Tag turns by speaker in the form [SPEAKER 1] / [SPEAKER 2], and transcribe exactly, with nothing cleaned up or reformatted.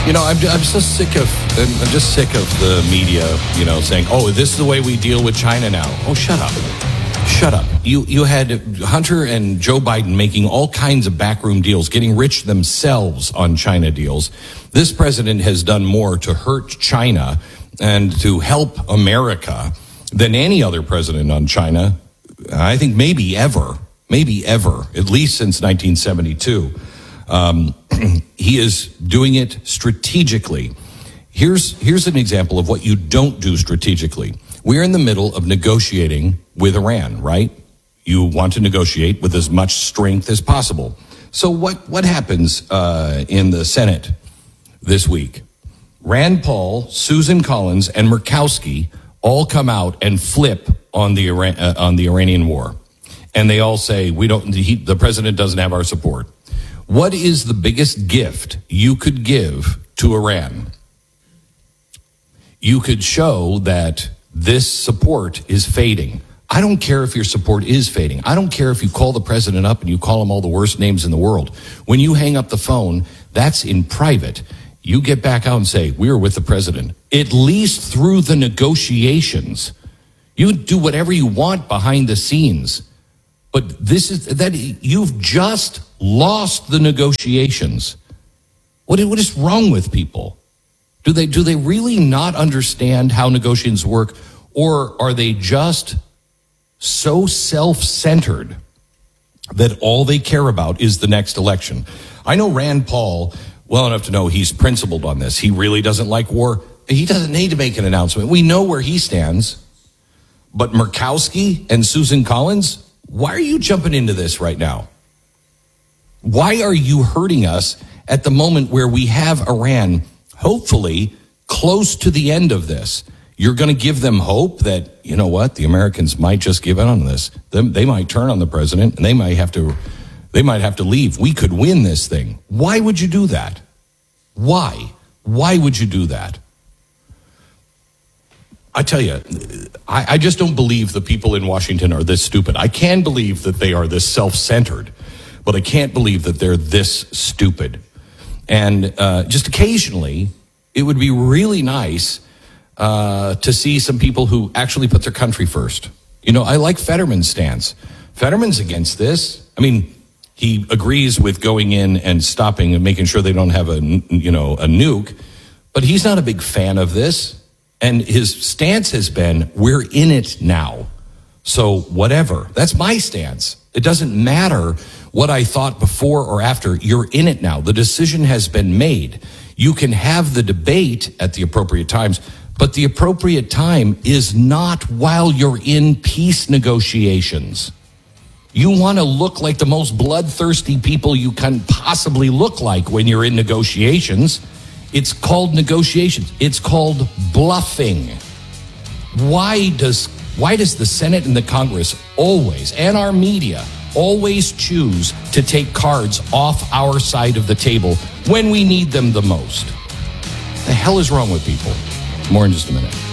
[SPEAKER 1] You know, I'm, I'm so sick of, I'm just sick of the media, you know, saying, oh, this is the way we deal with China now. Oh, shut up. Shut up. You you had Hunter and Joe Biden making all kinds of backroom deals, getting rich themselves on China deals. This president has done more to hurt China and to help America than any other president on China, I think maybe ever, maybe ever, at least since nineteen seventy-two. Um, he is doing it strategically. Here's here's an example of what you don't do strategically. We're in the middle of negotiating with Iran, right? You want to negotiate with as much strength as possible. So what, what happens uh, in the Senate this week? Rand Paul, Susan Collins, and Murkowski all come out and flip on the Iran, uh, on the Iranian war. And they all say, we don't, he, the president doesn't have our support. What is the biggest gift you could give to Iran? You could show that this support is fading. I don't care if your support is fading. I don't care if you call the president up and you call him all the worst names in the world. When you hang up the phone, that's in private. You get back out and say, we're with the president, at least through the negotiations. You do whatever you want behind the scenes. But this is that you've just lost the negotiations. What, what is wrong with people? Do they do they really not understand how negotiations work, or are they just so self-centered that all they care about is the next election? I know Rand Paul well enough to know he's principled on this. He really doesn't like war. He doesn't need to make an announcement. We know where he stands. But Murkowski and Susan Collins, why are you jumping into this right now? Why are you hurting us at the moment where we have Iran hopefully close to the end of this? You're going to give them hope that, you know what, the Americans might just give in on this. They, they might turn on the president and they might have to, they might have to leave. We could win this thing. Why would you do that? Why? Why would you do that? I tell you, I, I just don't believe the people in Washington are this stupid. I can believe that they are this self-centered, but I can't believe that they're this stupid. And uh, just occasionally, it would be really nice uh, to see some people who actually put their country first. You know, I like Fetterman's stance. Fetterman's against this. I mean, he agrees with going in and stopping and making sure they don't have a, you know, a nuke, but he's not a big fan of this. And his stance has been, we're in it now. So whatever. That's my stance. It doesn't matter what I thought before or after. You're in it now. The decision has been made. You can have the debate at the appropriate times, but the appropriate time is not while you're in peace negotiations. You want to look like the most bloodthirsty people you can possibly look like when you're in negotiations. It's called negotiations. It's called bluffing. Why does why does the Senate and the Congress always, and our media, always choose to take cards off our side of the table when we need them the most? The hell is wrong with people? More in just a minute.